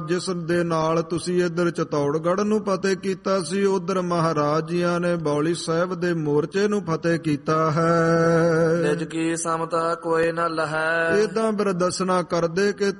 ਜਿਸ ਦੇ ਨਾਲ ਤੁਸੀਂ ਇੱਧਰ ਚਤੌੜਗੜ੍ਹ ਨੂੰ ਫਤਿਹ ਕੀਤਾ ਸੀ, ਉਧਰ ਮਹਾਰਾਜ ਜੀਆਂ ਨੇ ਬੌਲੀ ਸਾਹਿਬ ਦੇ ਮੋਰਚੇ ਨੂੰ ਫਤਿਹ ਕੀਤਾ ਹੈ। ਨਿਜ ਕੀ ਸਮਤਾ ਕੋਈ ਨ ਲਹੈ। ਏਦਾਂ ਬਰਦਸਨਾ ਕਰਦੇ ਕਿ